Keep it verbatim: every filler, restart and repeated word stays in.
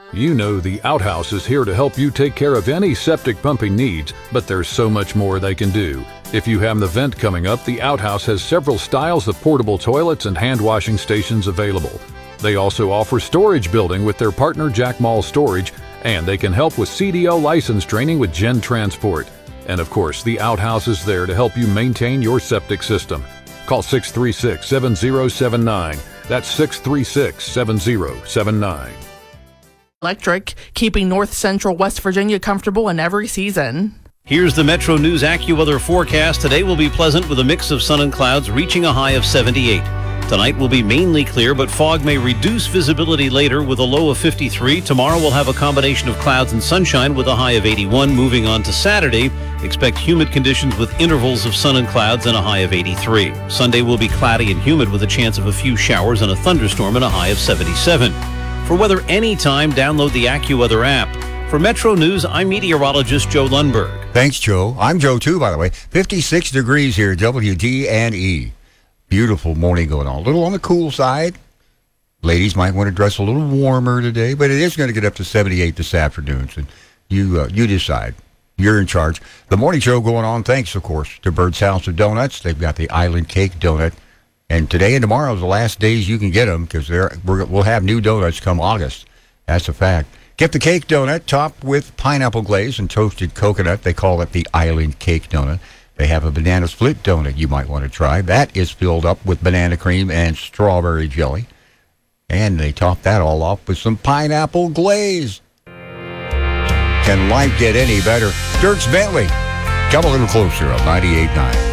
You know the Outhouse is here to help you take care of any septic pumping needs, but there's so much more they can do. If you have an event coming up, the Outhouse has several styles of portable toilets and hand washing stations available. They also offer storage building with their partner Jack Mall Storage, and they can help with C D L license training with Gen Transport. And of course, the Outhouse is there to help you maintain your septic system. Call six three six, seven zero seven nine. That's six three six, seven zero seven nine. Electric, keeping north central West Virginia comfortable in every season. Here's the Metro News AccuWeather forecast. Today will be pleasant with a mix of sun and clouds, reaching a high of seventy-eight. Tonight will be mainly clear, but fog may reduce visibility later with a low of fifty-three. Tomorrow we'll have a combination of clouds and sunshine with a high of eighty-one. Moving on to Saturday, expect humid conditions with intervals of sun and clouds and a high of eighty-three. Sunday will be cloudy and humid with a chance of a few showers and a thunderstorm and a high of seventy-seven. For weather anytime, download the AccuWeather app. For Metro News, I'm meteorologist Joe Lundberg. Thanks, Joe. I'm Joe, too, by the way. fifty-six degrees here, W D and E. Beautiful morning going on. A little on the cool side. Ladies might want to dress a little warmer today, but it is going to get up to seventy-eight this afternoon. So you, uh, you decide. You're in charge. The morning show going on, thanks, of course, to Bird's House of Donuts. They've got the Island Cake Donut. And today and tomorrow is the last days you can get them because we'll have new donuts come August. That's a fact. Get the cake donut topped with pineapple glaze and toasted coconut. They call it the Island Cake Donut. They have a banana split donut you might want to try. That is filled up with banana cream and strawberry jelly. And they top that all off with some pineapple glaze. Can life get any better? Dierks Bentley. Come a little closer on ninety-eight point nine.